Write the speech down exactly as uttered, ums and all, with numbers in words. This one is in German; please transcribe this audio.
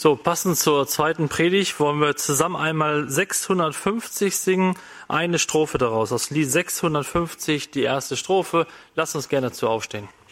So, passend zur zweiten Predigt wollen wir zusammen einmal sechshundertfünfzig singen, eine Strophe daraus. Aus Lied sechshundertfünfzig, die erste Strophe. Lasst uns gerne dazu aufstehen.